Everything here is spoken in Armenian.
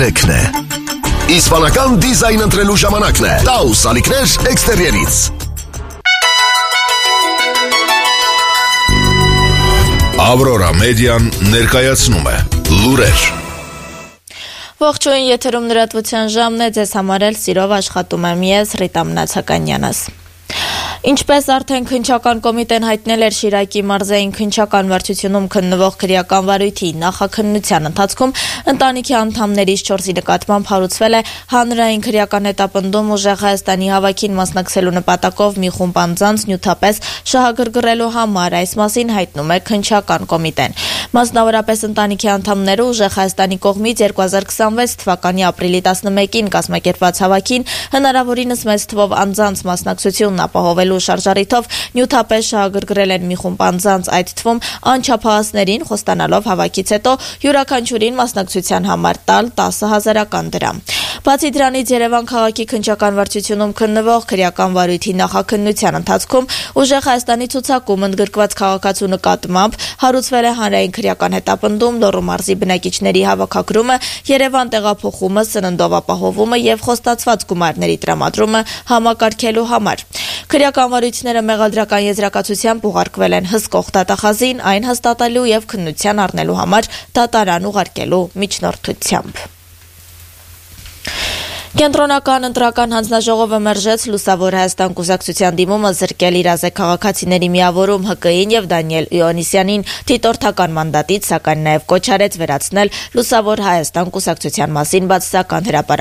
Էքն է։ Իսպանական դիզայն ընտրելու ժամանակն է։ Taus ալիքներ էքստերիերից։ Aurora Median ներկայացնում է լուրեր։ Ողջույն, եթերում լրատվության ժամն է, ձեզ համար էլ սիրով աշխատում եմ ես, Ռիտա Մնացականյանս։ Ինչպես արդեն քննչական կոմիտեն հայտնել էր Շիրակի մարզային քննչական վարչությունում քննվող քրեական վարույթի նախաքննության ընթացքում ընտանիքի անդամներից 4-ի նկատմամբ հարուցվել է հանրային քրեական հետապնդում ուժեղ Հայաստանի հավաքին մասնակցելու նպատակով մի խումբ անձանց նյութապես շահագրգռելու համար, այս մասին հայտնում է քննչական կոմիտեն։ Մասնավորապես ընտանիքի անդամները ուժեղ Հայաստանի կողմից 2026 թվականի ապրիլի 11-ին կազմակերպված հավաքին հնարավորինս մեծ թվով անձանց մասնակցությունն ապահովելու շարժառիթով նյութապես շահագրգռել են մի խումբ անձանց, այդ թվում անչափահասներին, խոստանալով հավաքից հետո յուրաքանչյուրին մասնակցության համար տալ 10,000 դրամ։ Բացի դրանից Երևան քաղաքի քննչական վարչությունում քննվող քրեական վարույթի նախաքննության ընթացքում ուժեղ Հայաստանի ցուցակում ընդգրկված քաղաքացու նկատմամբ հարուցվել է հանրային քրեական հետապնդում, Լոռու մարզի բնակիչների հավաքագրումը, Երևան տեղափոխումը, սննդով ապահովումը եւ խոստացված գումարների տրամադրումը համակարգելու համար։ Քրեական վարույթները մեղադրական եզրակացությամբ ուղարկվել են հսկող դատախազին, այն հաստատելու եւ քննության առնելու համար դատարան ուղարկելու միջնորդությամբ։ Կենտրոնական ընտրական հանձնաժողովը մերժեց Լուսավոր Հայաստան կուսակցության դիմումը զրկել իրազեկ քաղաքացիների միավորում ՀԿ-ին եւ Դանիել Իոնիսյանին դիտորդական մանդատից, սակայն նաեւ կոչ արեց վերացնել Լուսավոր Հայաստան կուսակցության մասին բացասական հրապարակ